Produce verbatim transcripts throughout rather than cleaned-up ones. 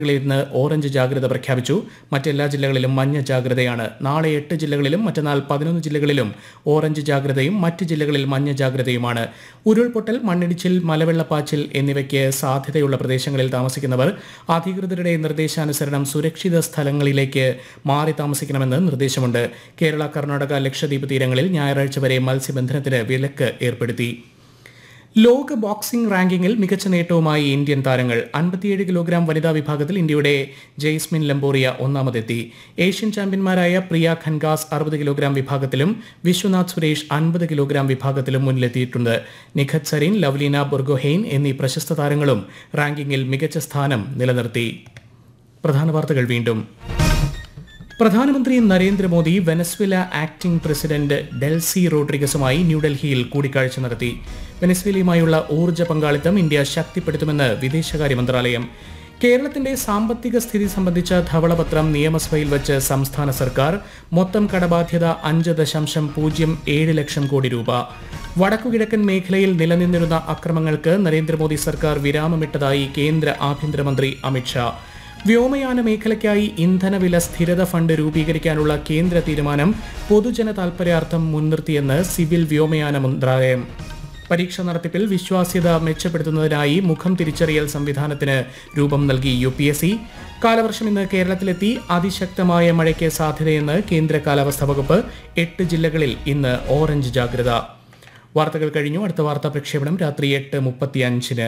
ഇന്ന് ഓറഞ്ച് ജാഗ്രത പ്രഖ്യാപിച്ചു. മറ്റെല്ലാ ജില്ലകളിലും മഞ്ഞ ജാഗ്രതയാണ്. നാളെ എട്ട് ജില്ലകളിലും മറ്റന്നാൾ പതിനൊന്ന് ജില്ലകളിലും ഓറഞ്ച് ജാഗ്രതയും മറ്റ് ജില്ലകളിൽ മഞ്ഞ ജാഗ്രതയുമാണ്. ഉരുൾപൊട്ടൽ, മണ്ണിടിച്ചിൽ, മലവെള്ളപ്പാച്ചിൽ എന്നിവയ്ക്ക് സാധ്യതയുള്ള പ്രദേശങ്ങളിൽ താമസിക്കുന്നവർ അധികൃതരുടെ നിർദ്ദേശാനുസരണം സുരക്ഷിത സ്ഥലങ്ങളിലേക്ക് മാറി താമസിക്കണമെന്ന് നിർദ്ദേശമുണ്ട്. കേരള, കർണാടക, ലക്ഷദ്വീപ് തീരങ്ങളിൽ ഞായറാഴ്ച വരെ മത്സ്യബന്ധനത്തിന് വിലക്ക് ഏർപ്പെടുത്തി. ലോക ബോക്സിംഗ് റാങ്കിങ്ങിൽ മികച്ച നേട്ടവുമായി ഇന്ത്യൻ താരങ്ങൾ. അൻപത്തിയേഴ് കിലോഗ്രാം വനിതാ വിഭാഗത്തിൽ ഇന്ത്യയുടെ ജെയ്സ്മിൻ ലംബോറിയ ഒന്നാമതെത്തി. ഏഷ്യൻ ചാമ്പ്യന്മാരായ പ്രിയ ഖൻഗാസ് അറുപത് കിലോഗ്രാം വിഭാഗത്തിലും വിശ്വനാഥ് സുരേഷ് അൻപത് കിലോഗ്രാം വിഭാഗത്തിലും മുന്നിലെത്തിയിട്ടുണ്ട്. നിഖത് സരീൻ, ലവ്ലീന ബുർഗോഹെയ്ൻ എന്നീ പ്രശസ്ത താരങ്ങളും റാങ്കിങ്ങിൽ മികച്ച സ്ഥാനം നിലനിർത്തി. പ്രധാന വാർത്തകൾ വീണ്ടും. പ്രധാനമന്ത്രി Narendra Modi Venezuela acting president Delcy റോഡ്രിഗസുമായി ന്യൂഡൽഹിയിൽ കൂടിക്കാഴ്ച നടത്തി. വെനസ്വേലയുമായുള്ള ഊർജ്ജ പങ്കാളിത്തം ഇന്ത്യ ശക്തിപ്പെടുത്തുമെന്ന് വിദേശകാര്യ മന്ത്രാലയം. കേരളത്തിന്റെ സാമ്പത്തിക സ്ഥിതി സംബന്ധിച്ച ധവളപത്രം നിയമസഭയിൽ വച്ച് സംസ്ഥാന സർക്കാർ. മൊത്തം കടബാധ്യത അഞ്ച് ദശാംശം പൂജ്യം ഏഴ് ലക്ഷം കോടി രൂപ. വടക്കുകിഴക്കൻ മേഖലയിൽ നിലനിന്നിരുന്ന അക്രമങ്ങൾക്ക് നരേന്ദ്രമോദി സർക്കാർ വിരാമമിട്ടതായി കേന്ദ്ര ആഭ്യന്തരമന്ത്രി അമിത്ഷാ. വ്യോമയാന മേഖലയ്ക്കായി ഇന്ധനവില സ്ഥിരത ഫണ്ട് രൂപീകരിക്കാനുള്ള കേന്ദ്ര തീരുമാനം പൊതുജന താൽപര്യാർത്ഥം മുൻനിർത്തിയെന്ന് സിവിൽ വ്യോമയാന മന്ത്രാലയം. പരീക്ഷ നടത്തിപ്പിൽ വിശ്വാസ്യത മെച്ചപ്പെടുത്തുന്നതിനായി മുഖം തിരിച്ചറിയൽ സംവിധാനത്തിന് രൂപം നൽകി യു പി എസ് സി. കാലവർഷം ഇന്ന് കേരളത്തിലെത്തി. അതിശക്തമായ മഴയ്ക്ക് സാധ്യതയെന്ന് കേന്ദ്ര കാലാവസ്ഥാ വകുപ്പ്. എട്ട് ജില്ലകളിൽ ഇന്ന് ഓറഞ്ച് ജാഗ്രത. വാർത്തകൾ കഴിഞ്ഞു. അടുത്ത വാർത്താ പ്രക്ഷേപണം രാത്രി എട്ട് മുപ്പത്തി അഞ്ചിന്.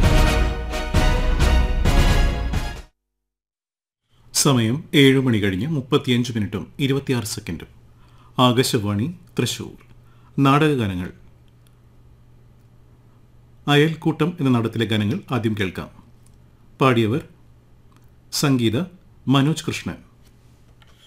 സമയം ഏഴ് മണി കഴിഞ്ഞ് മുപ്പത്തിയഞ്ച് മിനിറ്റും ഇരുപത്തിയാറ് സെക്കൻഡും. ആകാശവാണി തൃശൂർ. നാടകഗാനങ്ങൾ. അയൽക്കൂട്ടം എന്ന നാടകത്തിലെ ഗാനങ്ങൾ ആദ്യം കേൾക്കാം. പാടിയവർ സംഗീത മനോജ് കൃഷ്ണൻ.